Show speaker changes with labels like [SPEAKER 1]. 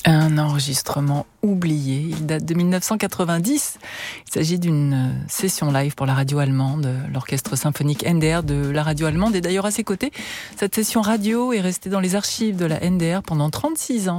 [SPEAKER 1] Un enregistrement oublié, il date de 1990. Il s'agit d'une session live pour la radio allemande, l'orchestre symphonique NDR de la radio allemande. Et d'ailleurs à ses côtés, cette session radio est restée dans les archives de la NDR pendant 36 ans.